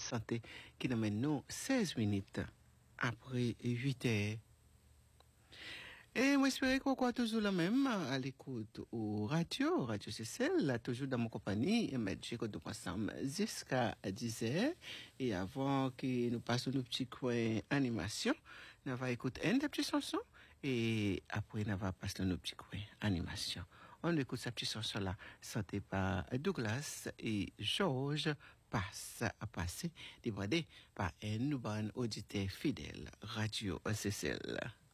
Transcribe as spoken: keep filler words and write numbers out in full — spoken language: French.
santé qui nous mène nous seize minutes après huit heures. Et moi, j'espère qu'on soit toujours la même à l'écoute au radio, Radio C C L, toujours dans mon compagnie, et mettre nous ensemble jusqu'à dix heures. Et avant que nous passions nos petits coins animation, nous allons écouter une des petites chansons, et après, nous allons passer nos petits coins animation. On écoute cette petite chanson-là, chantée par Douglas et Georges, passe à passer, demandé par un bon auditeur fidèle, Radio C C L.